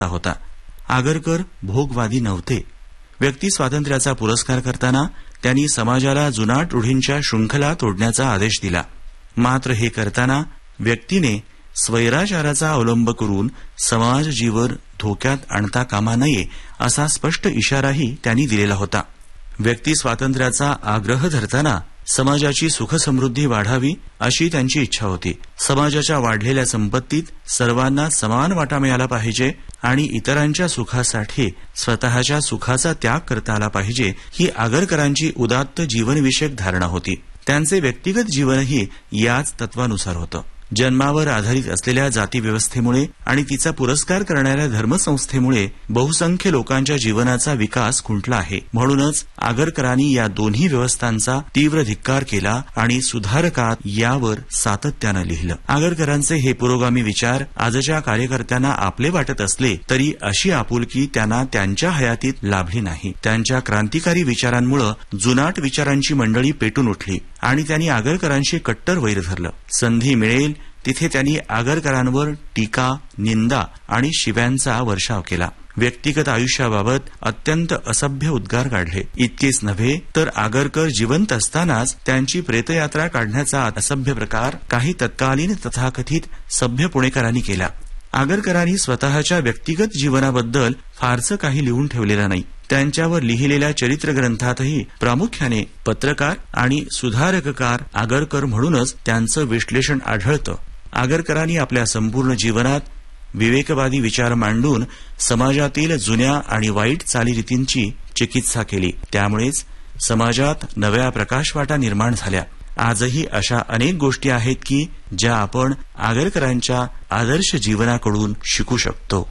होता. आगरकर भोगवादी नव्हते. व्यक्ती स्वातंत्र्याचा पुरस्कार करताना त्यांनी समाजाला जुनाट रूढींच्या शृंखला तोडण्याचा आदेश दिला. मात्र हे करताना व्यक्तीने स्वैराचाराचा अवलंब करून समाज जीवन धोक्यात आणता कामा नये असा स्पष्ट इशाराही त्यांनी दिलेला होता. व्यक्ती स्वातंत्र्याचा आग्रह धरताना समाजाची सुखसमृद्धी वाढावी अशी त्यांची इच्छा होती. समाजाच्या वाढलेल्या संपत्तीत सर्वांना समान वाटा मिळाला पाहिजे आणि इतरांच्या सुखासाठी स्वतःच्या सुखाचा त्याग करता आला पाहिजे ही आगरकरांची उदात्त जीवनविषयक धारणा होती. त्यांचे व्यक्तिगत जीवनही याच तत्वानुसार होतं. जन्मावर आधारित असलेल्या जातीव्यवस्थेमुळे आणि तिचा पुरस्कार करणाऱ्या धर्मसंस्थेमुळे बहुसंख्य लोकांच्या जीवनाचा विकास खुंटला आहे. म्हणूनच आगरकरांनी या दोन्ही व्यवस्थांचा तीव्र धिक्कार केला आणि सुधारकात यावर सातत्यानं लिहिलं. आगरकरांचे हे पुरोगामी विचार आजच्या कार्यकर्त्यांना आपले वाटत असले तरी अशी आपुलकी त्यांना त्यांच्या हयातीत लाभली नाही. त्यांच्या क्रांतिकारी विचारांमुळे जुनाट विचारांची मंडळी पेटून उठली आणि त्यांनी आगरकरांशी कट्टर वैर धरलं. संधी मिळेल तिथे त्यांनी आगरकरांवर टीका, निंदा आणि शिव्यांचा वर्षाव केला. व्यक्तिगत आयुष्याबाबत अत्यंत असभ्य उद्गार काढले. इतकेच नव्हे तर आगरकर जिवंत असतानाच त्यांची प्रेतयात्रा काढण्याचा असभ्य प्रकार काही तत्कालीन तथाकथित सभ्य पुणेकरांनी केला. आगरकरांनी स्वतःच्या व्यक्तिगत जीवनाबद्दल फारसं काही लिहून ठेवलेलं नाही. त्यांच्यावर लिहिलेल्या चरित्र ग्रंथातही प्रामुख्याने पत्रकार आणि सुधारककार आगरकर म्हणूनच त्यांचं विश्लेषण आढळतं. आगरकरांनी आपल्या संपूर्ण जीवनात विवेकवादी विचार मांडून समाजातील जुन्या आणि वाईट चालीरीतींची चिकित्सा केली. त्यामुळेच समाजात नव्या प्रकाशवाटा निर्माण झाल्या. आजही अशा अनेक गोष्टी आहेत की ज्या आपण आगरकरांच्या आदर्श जीवनाकडून शिकू शकतो.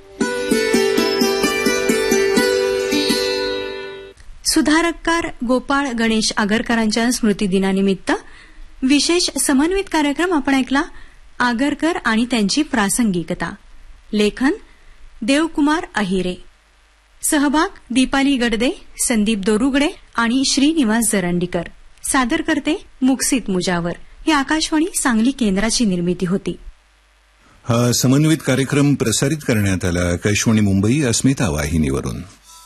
सुधारककार गोपाळ गणेश आगरकरांच्या स्मृतिदिनानिमित्त विशेष समन्वित कार्यक्रम आपण ऐकला. आगरकर आणि त्यांची प्रासंगिकता. लेखन देवकुमार अहिरे. सहभाग दीपाली गडदे, संदीप दोरुगडे आणि श्रीनिवास जरंडीकर. सादर करते मुक्सित मुजावर. ही आकाशवाणी सांगली केंद्राची निर्मिती होती. हा समन्वित कार्यक्रम प्रसारित करण्यात आला आकाशवाणी मुंबई अस्मिता वाहिनीवरून.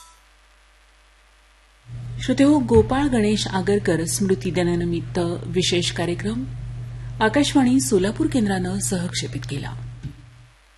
श्रोतेहो, गोपाळ गणेश आगरकर स्मृतिदिनानिमित्त विशेष कार्यक्रम आकाशवाणी सोलापूर केंद्रानं सहक्षेपित केला.